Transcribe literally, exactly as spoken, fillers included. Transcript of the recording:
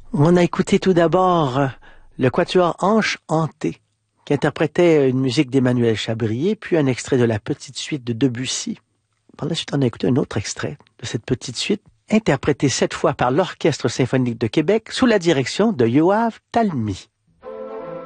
On a écouté tout d'abord le quatuor Hanche hantée, qui interprétait une musique d'Emmanuel Chabrier, puis un extrait de la petite suite de Debussy. Par la suite, on a écouté un autre extrait de cette petite suite, interprétée cette fois par l'Orchestre symphonique de Québec, sous la direction de Yoav Talmy.